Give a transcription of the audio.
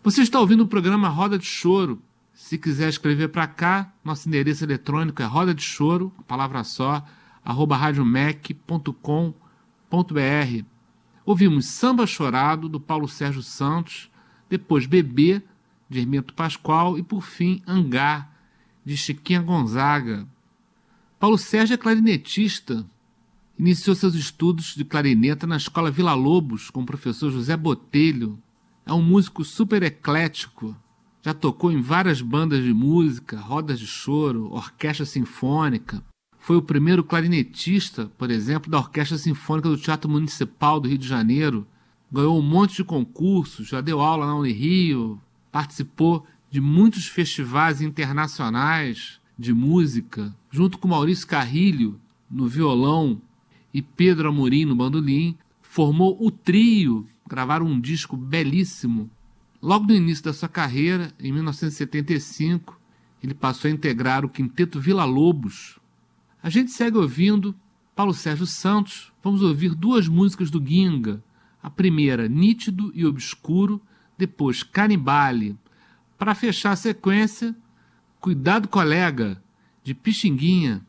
Você está ouvindo o programa Roda de Choro. Se quiser escrever para cá, nosso endereço eletrônico é rodadechoro, a palavra só, @radiomec.com.br. Ouvimos Samba Chorado, do Paulo Sérgio Santos, depois Bebê, de Hermeto Pascoal, e por fim Hangar, de Chiquinha Gonzaga. Paulo Sérgio é clarinetista. Iniciou seus estudos de clarineta na Escola Vila Lobos com o professor José Botelho. É um músico super eclético. Já tocou em várias bandas de música, rodas de choro, orquestra sinfônica. Foi o primeiro clarinetista, por exemplo, da Orquestra Sinfônica do Teatro Municipal do Rio de Janeiro. Ganhou um monte de concursos, já deu aula na Unirio, participou de muitos festivais internacionais de música, junto com Maurício Carrilho no violão e Pedro Amorim no bandolim. Formou o trio, gravaram um disco belíssimo. Logo no início da sua carreira, em 1975, ele passou a integrar o Quinteto Vila Lobos. A gente segue ouvindo Paulo Sérgio Santos. Vamos ouvir duas músicas do Ginga. A primeira, Nítido e Obscuro, depois Canibale. Para fechar a sequência, Cuidado Colega, de Pixinguinha.